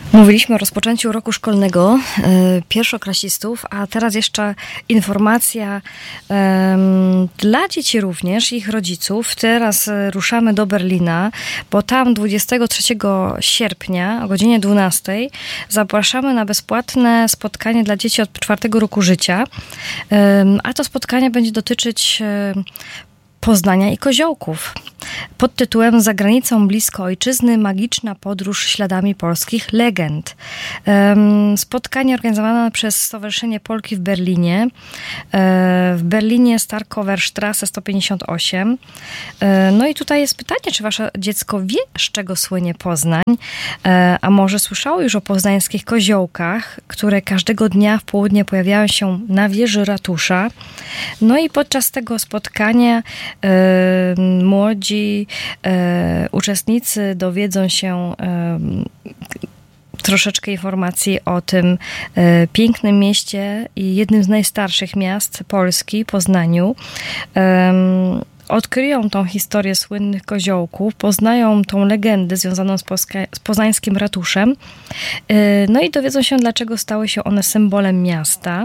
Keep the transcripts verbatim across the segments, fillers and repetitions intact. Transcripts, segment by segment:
Mówiliśmy o rozpoczęciu roku szkolnego y, pierwszoklasistów, a teraz jeszcze informacja y, dla dzieci również, ich rodziców. Teraz y, ruszamy do Berlina, bo tam dwudziestego trzeciego sierpnia o godzinie dwunastej zapraszamy na bezpłatne spotkanie dla dzieci od czwartego roku życia, y, a to spotkanie będzie dotyczyć y, Poznania i Koziołków. Pod tytułem Za granicą blisko ojczyzny, magiczna podróż śladami polskich legend. Spotkanie organizowane przez Stowarzyszenie Polki w Berlinie. W Berlinie Starkower Strasse sto pięćdziesiąt osiem. No i tutaj jest pytanie, czy wasze dziecko wie, z czego słynie Poznań? A może słyszało już o poznańskich koziołkach, które każdego dnia w południe pojawiają się na wieży ratusza. No i podczas tego spotkania młodzi e, uczestnicy dowiedzą się e, troszeczkę informacji o tym e, pięknym mieście i jednym z najstarszych miast Polski, Poznaniu. E, odkryją tą historię słynnych koziołków, poznają tą legendę związaną z, Polska, z poznańskim ratuszem, e, no i dowiedzą się, dlaczego stały się one symbolem miasta.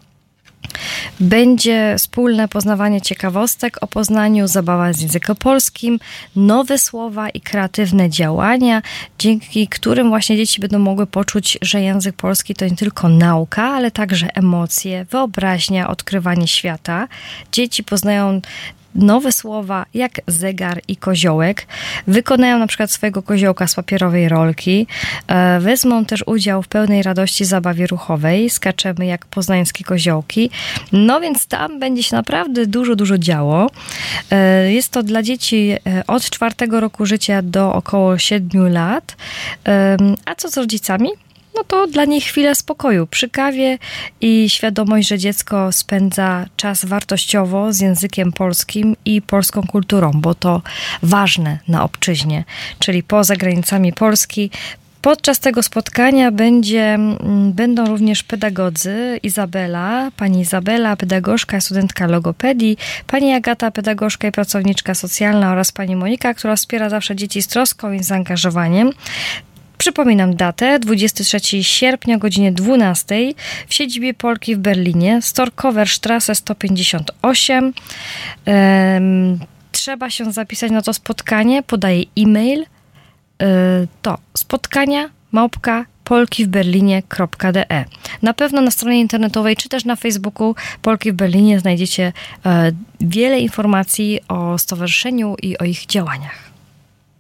Będzie wspólne poznawanie ciekawostek o Poznaniu, zabawa z językiem polskim, nowe słowa i kreatywne działania, dzięki którym właśnie dzieci będą mogły poczuć, że język polski to nie tylko nauka, ale także emocje, wyobraźnia, odkrywanie świata. Dzieci poznają nowe słowa jak zegar i koziołek, wykonają na przykład swojego koziołka z papierowej rolki, e, wezmą też udział w pełnej radości zabawie ruchowej, skaczemy jak poznańskie koziołki, no więc tam będzie się naprawdę dużo, dużo działo. E, jest to dla dzieci od czwartego roku życia do około siedmiu lat, e, a co z rodzicami? No to dla nich chwilę spokoju przy kawie i świadomość, że dziecko spędza czas wartościowo z językiem polskim i polską kulturą, bo to ważne na obczyźnie, czyli poza granicami Polski. Podczas tego spotkania będzie, będą również pedagodzy. Izabela, pani Izabela, pedagogzka i studentka logopedii, pani Agata, pedagogzka i pracowniczka socjalna oraz pani Monika, która wspiera zawsze dzieci z troską i zaangażowaniem. Przypominam datę, dwudziestego trzeciego sierpnia o godzinie dwunastej w siedzibie Polki w Berlinie, Starkower Strasse sto pięćdziesiąt osiem. Um, trzeba się zapisać na to spotkanie, podaję e-mail, y, to spotkania małpka polki w berlinie kropka de. Na pewno na stronie internetowej czy też na Facebooku Polki w Berlinie znajdziecie y, wiele informacji o stowarzyszeniu i o ich działaniach.